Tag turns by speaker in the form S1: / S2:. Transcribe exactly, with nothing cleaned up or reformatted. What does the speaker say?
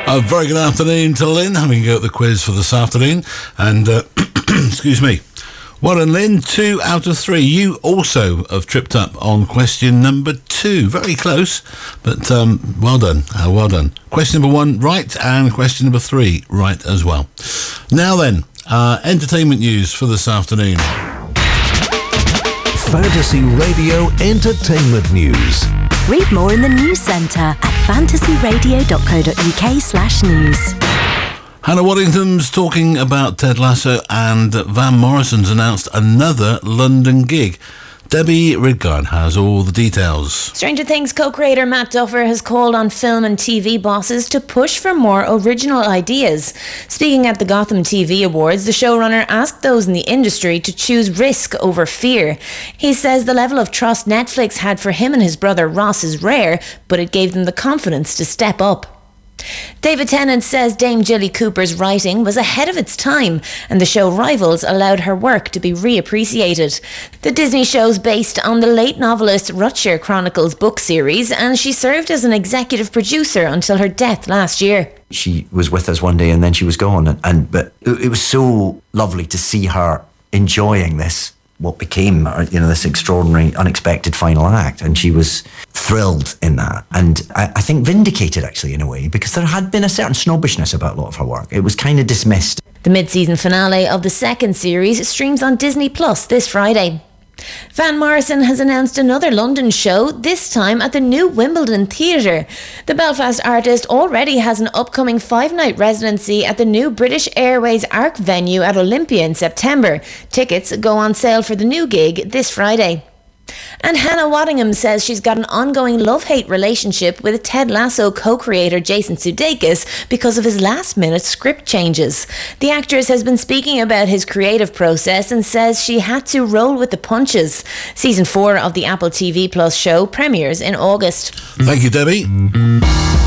S1: A very good afternoon to Lynn, having a go at the quiz for this afternoon. And, uh, excuse me. Well done, Lynn. Two out of three. You also have tripped up on question number two. Very close, but um, well done. Uh, well done. Question number one, right, and question number three, right as well. Now then, uh, entertainment news for this afternoon.
S2: Fantasy Radio Entertainment News.
S3: Read more in the news centre at fantasyradio.co.uk slash news.
S1: Hannah Waddington's talking about Ted Lasso, and Van Morrison's announced another London gig. Debbie Ridgard has all the details.
S4: Stranger Things co-creator Matt Duffer has called on film and T V bosses to push for more original ideas. Speaking at the Gotham T V Awards, the showrunner asked those in the industry to choose risk over fear. He says the level of trust Netflix had for him and his brother Ross is rare, but it gave them the confidence to step up. David Tennant says Dame Jilly Cooper's writing was ahead of its time, and the show Rivals allowed her work to be reappreciated. The Disney show's based on the late novelist Rutshire Chronicles book series, and she served as an executive producer until her death last year.
S5: She was with us one day and then she was gone, and, and but it, it was so lovely to see her enjoying this, what became, you know, this extraordinary, unexpected final act, and she was thrilled in that, and I, I think vindicated actually in a way, because there had been a certain snobbishness about a lot of her work. It was kind of dismissed.
S4: The mid-season finale of the second series streams on Disney Plus this Friday. Van Morrison has announced another London show, this time at the new Wimbledon Theatre. The Belfast artist already has an upcoming five-night residency at the new British Airways Arc venue at Olympia in September. Tickets go on sale for the new gig this Friday. And Hannah Waddingham says she's got an ongoing love-hate relationship with Ted Lasso co-creator Jason Sudeikis because of his last-minute script changes. The actress has been speaking about his creative process and says she had to roll with the punches. Season four of the Apple T V Plus show premieres in August.
S1: Thank you, Debbie.